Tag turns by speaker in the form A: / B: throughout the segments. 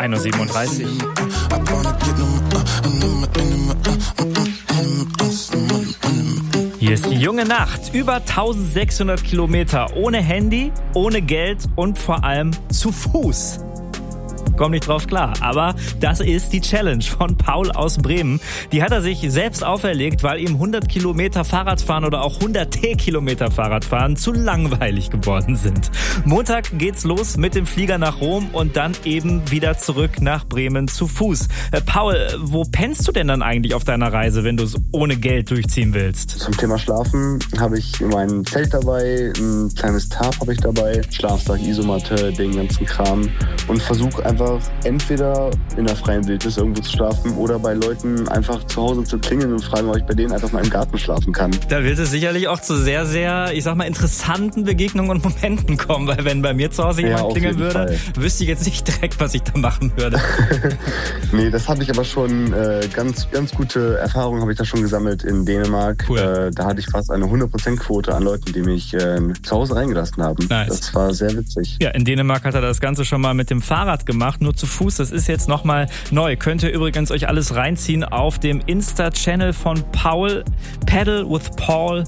A: 1:37 Uhr. Hier ist die junge Nacht. Über 1600 Kilometer ohne Handy, ohne Geld und vor allem zu Fuß. Komm nicht drauf klar, aber das ist die Challenge von Paul aus Bremen. Die hat er sich selbst auferlegt, weil ihm 100 Kilometer Fahrradfahren oder auch 100 Kilometer Fahrradfahren zu langweilig geworden sind. Montag geht's los mit dem Flieger nach Rom und dann eben wieder zurück nach Bremen zu Fuß. Paul, wo pennst du denn dann eigentlich auf deiner Reise, wenn du es ohne Geld durchziehen willst?
B: Zum Thema Schlafen habe ich mein Zelt dabei, ein kleines Tarp habe ich dabei, Schlafsack, Isomatte, den ganzen Kram und versuche einfach entweder in der freien Wildnis irgendwo zu schlafen oder bei Leuten einfach zu Hause zu klingeln und fragen, ob ich bei denen einfach mal im Garten schlafen kann.
A: Da wird es sicherlich auch zu sehr, sehr, ich sag mal, interessanten Begegnungen und Momenten kommen, weil wenn bei mir zu Hause jemand klingeln würde, wüsste ich jetzt nicht direkt, was ich da machen würde.
B: Nee, das habe ich aber schon, ganz gute Erfahrungen habe ich da schon gesammelt in Dänemark.
A: Cool.
B: Da hatte ich fast eine 100%-Quote an Leuten, die mich zu Hause reingelassen haben.
A: Nice.
B: Das war sehr witzig.
A: Ja, in Dänemark hat er das Ganze schon mal mit dem Fahrrad gemacht, nur zu Fuß. Das ist jetzt nochmal neu. Könnt ihr übrigens euch alles reinziehen auf dem Insta-Channel von Paul. Pedal with Paul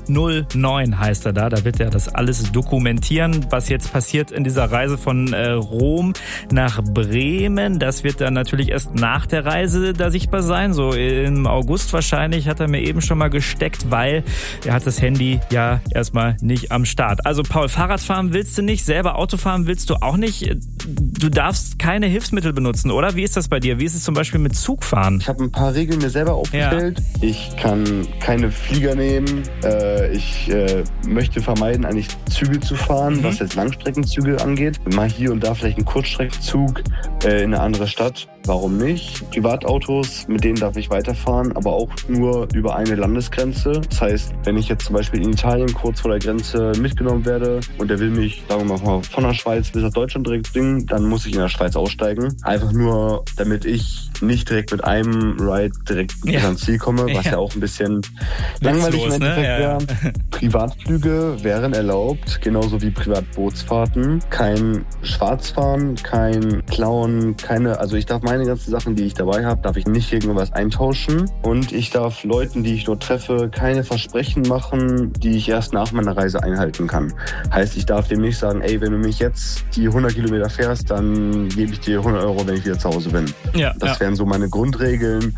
A: 09 heißt er da. Da wird er das alles dokumentieren, was jetzt passiert in dieser Reise von Rom nach Bremen. Das wird dann natürlich erst nach der Reise da sichtbar sein. So im August wahrscheinlich, hat er mir eben schon mal gesteckt, weil er hat das Handy ja erstmal nicht am Start. Also Paul, Fahrrad fahren willst du nicht, selber Auto fahren willst du auch nicht. Du darfst keine Hilfsmittel benutzen, oder? Wie ist das bei dir? Wie ist es zum Beispiel mit Zugfahren?
B: Ich habe ein paar Regeln mir selber aufgestellt. Ja. Ich kann keine Flieger nehmen. Ich möchte vermeiden, eigentlich Züge zu fahren, was jetzt Langstreckenzüge angeht. Mal hier und da vielleicht einen Kurzstreckenzug in eine andere Stadt. Warum nicht? Privatautos, mit denen darf ich weiterfahren, aber auch nur über eine Landesgrenze. Das heißt, wenn ich jetzt zum Beispiel in Italien kurz vor der Grenze mitgenommen werde und der will mich, sagen wir mal, von der Schweiz bis nach Deutschland direkt bringen, dann muss ich in der Schweiz aussteigen. Einfach nur, damit ich nicht direkt mit einem Ride direkt ans Ziel komme, was ja auch ein bisschen langweilig im Endeffekt wäre. Privatflüge wären erlaubt, genauso wie Privatbootsfahrten. Kein Schwarzfahren, kein Klauen, also ich darf meine ganzen Sachen, die ich dabei habe, darf ich nicht gegen was eintauschen. Und ich darf Leuten, die ich dort treffe, keine Versprechen machen, die ich erst nach meiner Reise einhalten kann. Heißt, ich darf dem nicht sagen, ey, wenn du mich jetzt die 100 Kilometer fährst, dann gebe ich dir 100 Euro, wenn ich wieder zu Hause bin. Ja, das wären so meine Grundregeln.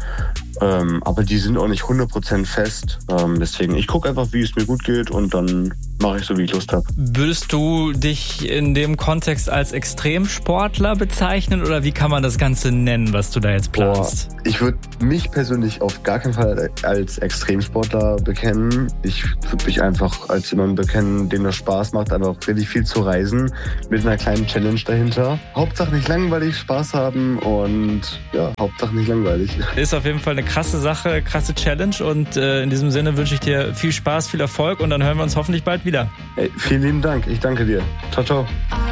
B: Aber die sind auch nicht 100% fest. Deswegen, ich gucke einfach, wie es mir gut geht und dann mache ich so, wie ich Lust habe.
A: Würdest du dich in dem Kontext als Extremsportler bezeichnen oder wie kann man das Ganze nennen, was du da jetzt planst?
B: Ich würde mich persönlich auf gar keinen Fall als Extremsportler bekennen. Ich würde mich einfach als jemand bekennen, dem das Spaß macht, einfach richtig viel zu reisen, mit einer kleinen Challenge dahinter. Hauptsache nicht langweilig, Spaß haben und ja, Hauptsache nicht langweilig.
A: Ist auf jeden Fall eine krasse Sache, krasse Challenge und in diesem Sinne wünsche ich dir viel Spaß, viel Erfolg und dann hören wir uns hoffentlich bald wieder.
B: Vielen lieben Dank, ich danke dir. Ciao, ciao.